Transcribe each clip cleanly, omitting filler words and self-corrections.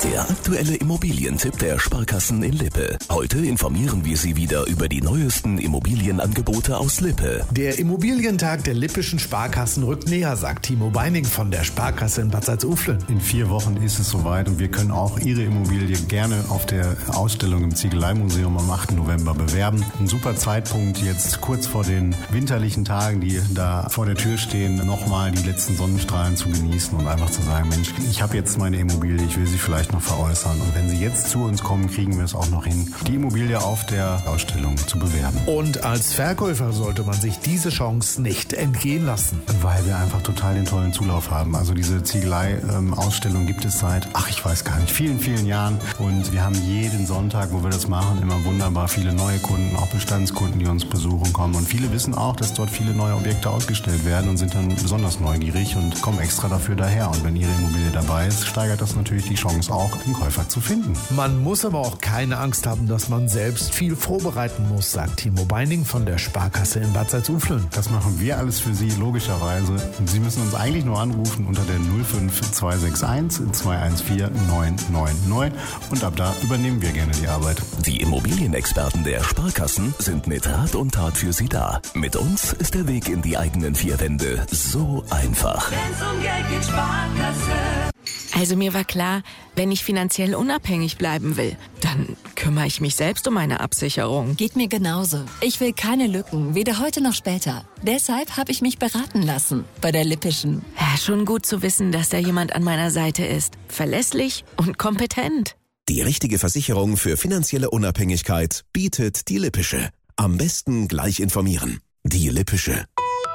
Der aktuelle Immobilientipp der Sparkassen in Lippe. Heute informieren wir Sie wieder über die neuesten Immobilienangebote aus Lippe. Der Immobilientag der lippischen Sparkassen rückt näher, sagt Timo Beining von der Sparkasse in Bad Salzuflen. In 4 Wochen ist es soweit und wir können auch Ihre Immobilie gerne auf der Ausstellung im Ziegeleimuseum am 8. November bewerben. Ein super Zeitpunkt jetzt kurz vor den winterlichen Tagen, die da vor der Tür stehen, nochmal die letzten Sonnenstrahlen zu genießen und einfach zu sagen, Mensch, ich habe jetzt meine Immobilie, ich will sie vielleicht noch veräußern. Und wenn Sie jetzt zu uns kommen, kriegen wir es auch noch hin, die Immobilie auf der Ausstellung zu bewerben. Und als Verkäufer sollte man sich diese Chance nicht entgehen lassen. Weil wir einfach total den tollen Zulauf haben. Also diese Ziegelei-Ausstellung gibt es seit, ich weiß gar nicht, vielen, vielen Jahren. Und wir haben jeden Sonntag, wo wir das machen, immer wunderbar viele neue Kunden, auch Bestandskunden, die uns besuchen kommen. Und viele wissen auch, dass dort viele neue Objekte ausgestellt werden und sind dann besonders neugierig und kommen extra dafür daher. Und wenn Ihre Immobilie dabei ist, steigert das natürlich die Chance auch, den Käufer zu finden. Man muss aber auch keine Angst haben, dass man selbst viel vorbereiten muss, sagt Timo Beining von der Sparkasse in Bad Salzuflen. Das machen wir alles für Sie, logischerweise. Und Sie müssen uns eigentlich nur anrufen unter der 05261 214 999 und ab da übernehmen wir gerne die Arbeit. Die Immobilienexperten der Sparkassen sind mit Rat und Tat für Sie da. Mit uns ist der Weg in die eigenen 4 Wände so einfach. Wenn's um Geld geht, Sparkasse. Also mir war klar, wenn ich finanziell unabhängig bleiben will, dann kümmere ich mich selbst um meine Absicherung. Geht mir genauso. Ich will keine Lücken, weder heute noch später. Deshalb habe ich mich beraten lassen bei der Lippischen. Ja, schon gut zu wissen, dass da jemand an meiner Seite ist. Verlässlich und kompetent. Die richtige Versicherung für finanzielle Unabhängigkeit bietet die Lippische. Am besten gleich informieren. Die Lippische.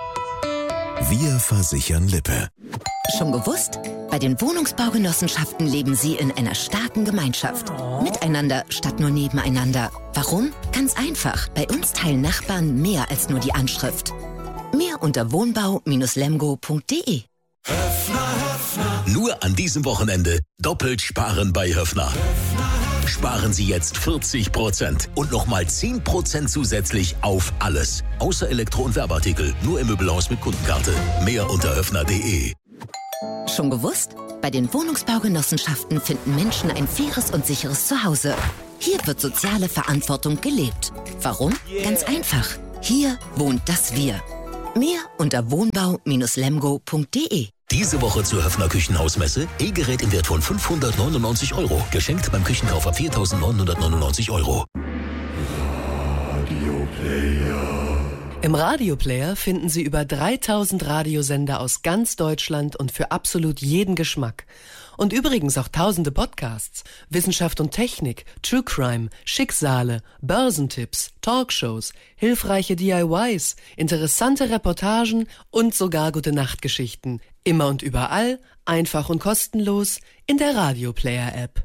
Wir versichern Lippe. Schon gewusst? Bei den Wohnungsbaugenossenschaften leben Sie in einer starken Gemeinschaft. Miteinander statt nur nebeneinander. Warum? Ganz einfach. Bei uns teilen Nachbarn mehr als nur die Anschrift. Mehr unter wohnbau-lemgo.de. Nur an diesem Wochenende doppelt sparen bei Höffner. Sparen Sie jetzt 40% und nochmal 10% zusätzlich auf alles. Außer Elektro- und Werbeartikel. Nur im Möbelhaus mit Kundenkarte. Mehr unter höffner.de. Schon gewusst? Bei den Wohnungsbaugenossenschaften finden Menschen ein faires und sicheres Zuhause. Hier wird soziale Verantwortung gelebt. Warum? Ganz einfach. Hier wohnt das Wir. Mehr unter wohnbau-lemgo.de. Diese Woche zur Höffner Küchenhausmesse. E-Gerät im Wert von 599 €. Geschenkt beim Küchenkauf ab 4.999 €. Im Radioplayer finden Sie über 3000 Radiosender aus ganz Deutschland und für absolut jeden Geschmack. Und übrigens auch tausende Podcasts, Wissenschaft und Technik, True Crime, Schicksale, Börsentipps, Talkshows, hilfreiche DIYs, interessante Reportagen und sogar Gute-Nacht-Geschichten. Immer und überall, einfach und kostenlos in der Radioplayer-App.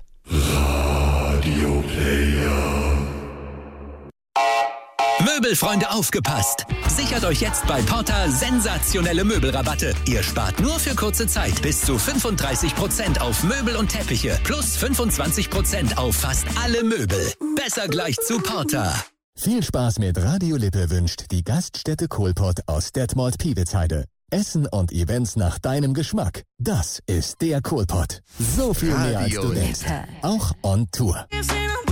Möbelfreunde, aufgepasst! Sichert euch jetzt bei Porta sensationelle Möbelrabatte. Ihr spart nur für kurze Zeit bis zu 35% auf Möbel und Teppiche plus 25% auf fast alle Möbel. Besser gleich zu Porta. Viel Spaß mit Radio Lippe wünscht die Gaststätte Kohlpott aus Detmold-Piewitzheide. Essen und Events nach deinem Geschmack. Das ist der Kohlpott. So viel mehr als du denkst. Auch on Tour.